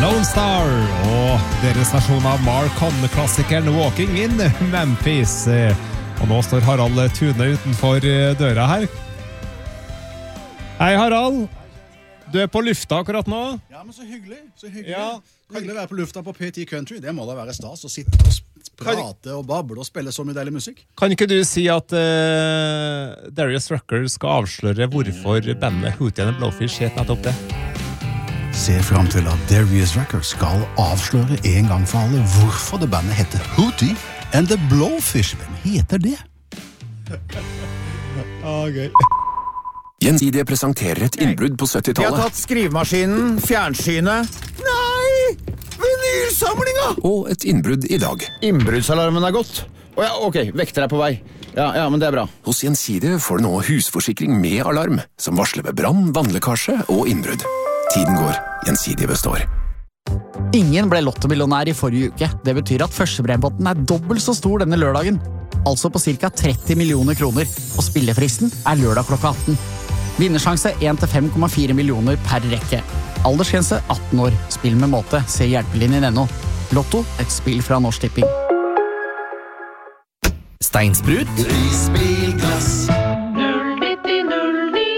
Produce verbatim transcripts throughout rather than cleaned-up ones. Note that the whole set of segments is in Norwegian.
Lone Star og deres versjon av Mark Conn-klassikeren Walking in Memphis. Og nå står Harald Tune utenfor døra her. Hei Harald, du er på lufta akkurat nå. Ja, men så hyggelig, så hyggelig. Ja. Hyggelig å være på lufta på P T Country, det må da være stas å sitte og prate og bable og spille så mye deilig musikk. Kan ikke du si at uh, Darius Rucker skal avsløre hvorfor bandet Hootie and the Blowfish het nettopp det? Se frem til at Darius Rucker skal avsløre en gang for alle hvorfor det bandet heter Hootie and the Blowfish. Hvem heter det? Ah, gøy. Gjensidige presenterer et innbrudd på syttitallet. Vi har tatt skrivemaskinen, fjernsynet. Nei! Vinylsamlinga! Og et innbrudd i dag. Innbruddsalarmen er gått. Å ja, ok, vekter er på vei. Ja, ja, men det er bra. Hos Gjensidige får du nå husforsikring med alarm, som varsler ved brann, vannlekkasje og innbrudd. Tiden går, Gjensidige består. Ingen ble lottomillionær i forrige uke. Det betyr at førstebrempotten er dobbelt så stor denne lørdagen. Altså på cirka tretti millioner kroner. Og spillefristen er lørdag klokka atten. Vinnersjanse en til fem komma fire millioner per rekke. Aldersgrense atten år. Spill med måte. Se hjelpelinjen ennå. Lotto, et spill fra Norsk Tipping. Steinsprut. Prisbilglass. null nitti null ni.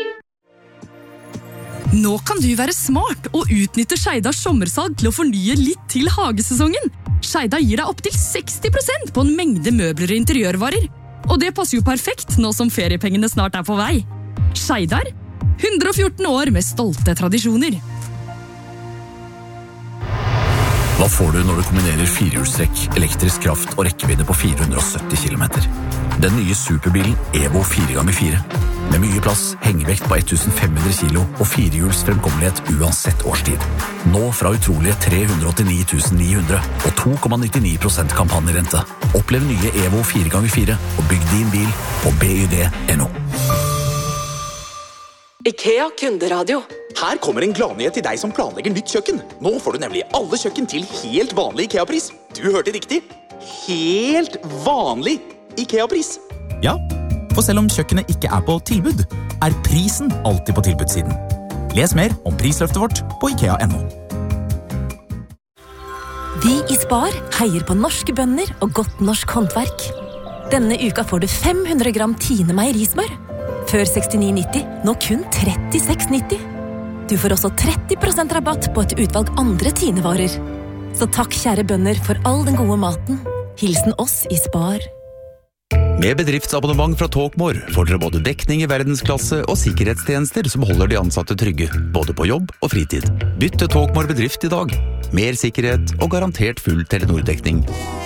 Nå kan du være smart og utnytte Skeidars sommersalg til å fornye litt til hagesesongen. Skeidar gir deg opp til seksti prosent på en mengde møbler og interiørvarer. Og det passer jo perfekt nå som feriepengene snart er på vei. Skeidar, hundre og fjorten år med stolte tradisjoner. Hva får du når du kombinerer firehjulstrekk, elektrisk kraft og rekkevidde på fire hundre og sytti kilometer? Den nye superbilen Evo fire ganger fire. Med mye plass, hengevekt på femten hundre kilo og firehjuls fremkommelighet uansett årstid. Nå fra utrolige tre hundre og åttini tusen ni hundre og to komma nittini prosent kampanjerente. Opplev nye Evo fire ganger fire og bygg din bil på B Y D punktum no. IKEA kunderadio. Her kommer en gladnyhet til deg som planlegger nytt kjøkken. Nå får du nemlig alle kjøkken til helt vanlig IKEA-pris. Du hørte riktig. Helt vanlig IKEA-pris. Ja, for selv om kjøkkenet ikke er på tilbud, er prisen alltid på tilbudssiden. Les mer om prisløftet vårt på IKEA punktum no. Vi i Spar heier på norske bønder og godt norsk håndverk. Denne uka får du fem hundre gram Tine meierismør. Før sekstini nitti, nå kun trettiseks nitti. Du får også tretti prosent rabatt på et utvalg andre Tine-varer. Så takk kjære bønder for all den gode maten. Hilsen oss i Spar. Med bedriftsabonnement fra Talkmore får dere både dekning i verdensklasse og sikkerhetstjenester som holder de ansatte trygge, både på jobb og fritid. Bytt til Talkmore bedrift i dag. Mer sikkerhet og garantert full Telenor-dekning.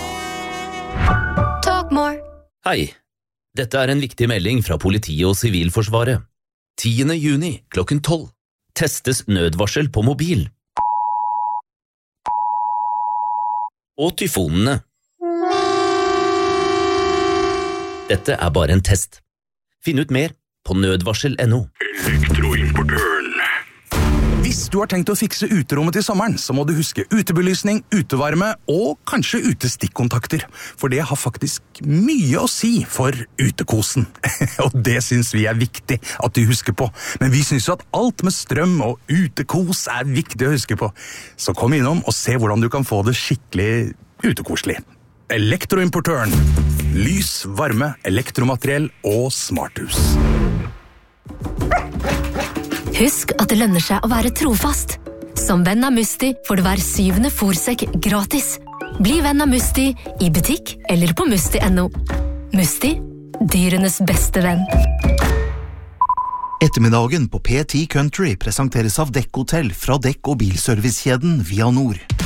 Talkmore. Hei, dette er en viktig melding fra politiet og sivilforsvaret. tiende juni klokken tolv. Testes nødvarsel på mobil. Og tyfonene. Dette er bare en test. Finn ut mer på nødvarsel punktum no. Elektroimportøren. Hvis du har tenkt å fikse uterommet til sommeren, så må du huske utebelysning, utevarme og kanskje utestikkontakter. For det har faktisk mye å si for utekosen. Og det synes vi er viktig at du husker på. Men vi synes jo at alt med strøm og utekos er viktig å huske på. Så kom innom og se hvordan du kan få det skikkelig utekoselig. Elektroimportøren. Lys, varme, elektromateriell og smarthus. Husk at det lønner seg å være trofast. Som venn av Musti får du hver syvende fôrsekk gratis. Bli venn av Musti i butikk eller på musti punktum no. Musti, dyrenes beste venn. Ettermiddagen på P T Country presenteres av Dekk Hotel fra Dekk- og bilservicekjeden Via Nord.